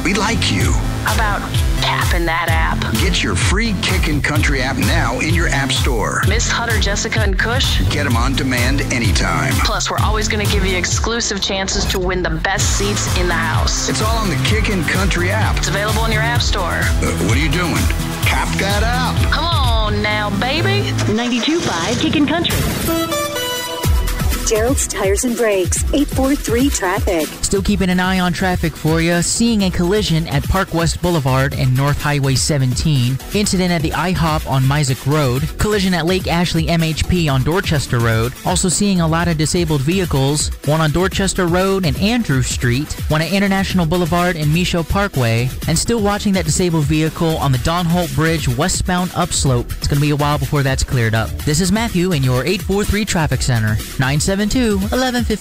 We like you. How about tapping that app? Get your free Kickin' Country app now in your app store. Miss Hutter, Jessica, and Kush? Get them on demand anytime. Plus, we're always going to give you exclusive chances to win the best seats in the house. It's all on the Kickin' Country app. It's available in your app store. What are you doing? Tap that app. Come on now, baby. 92.5 Kickin' Country. Gerald's Tires and Brakes, 843 traffic. Still keeping an eye on traffic for you. Seeing a collision at Park West Boulevard and North Highway 17. Incident at the IHOP on Mysick Road. Collision at Lake Ashley MHP on Dorchester Road. Also seeing a lot of disabled vehicles. One on Dorchester Road and Andrew Street. One at International Boulevard and Michaud Parkway. And still watching that disabled vehicle on the Don Holt Bridge westbound upslope. It's going to be a while before that's cleared up. This is Matthew in your 843 Traffic Center. 972-1150.